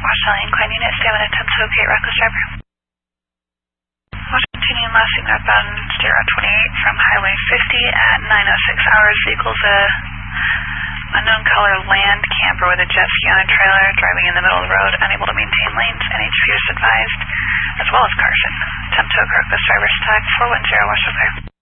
Washington Incline Unit, stay with attempt to locate reckless driver. Washington Union Last northbound steer on 28 from Highway 50 at 9:06 hours. Vehicle's a unknown color land camper with a jet ski on a trailer driving in the middle of the road, unable to maintain lanes. NHV is advised, as well as caution. Attempt to correct this driver's tag 410 Washington.